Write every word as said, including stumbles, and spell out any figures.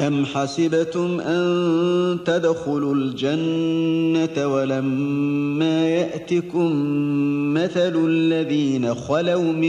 أَمْ حَسِبْتُمْ أَن تَدْخُلُوا الْجَنَّةَ وَلَمَّا يَأْتِكُم مَّثَلُ الَّذِينَ خَلَوْا مِن